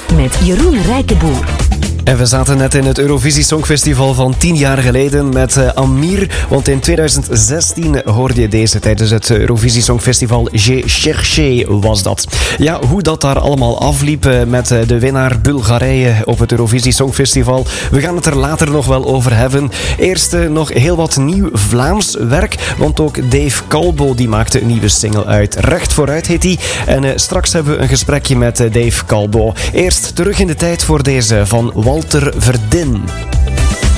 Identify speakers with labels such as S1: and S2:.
S1: met Jeroen Rijkenboer.
S2: En we zaten net in het Eurovisie Songfestival van 10 jaar geleden met Amir. Want in 2016 hoorde je deze tijdens het Eurovisie Songfestival J'ai cherché was dat. Ja, hoe dat daar allemaal afliep met de winnaar Bulgarije op het Eurovisie Songfestival. We gaan het er later nog wel over hebben. Eerst nog heel wat nieuw Vlaams werk. Want ook Dave Calbo die maakte een nieuwe single uit. Recht vooruit heet die. En straks hebben we een gesprekje met Dave Calbo. Eerst terug in de tijd voor deze van Walter Verdin.